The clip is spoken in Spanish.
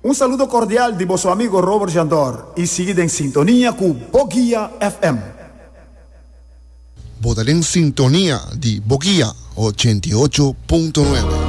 Un saludo cordial di vostro amigo Robert Jandor y sigue en sintonía con Bogia FM. Votar en sintonía di Bogia 88.9.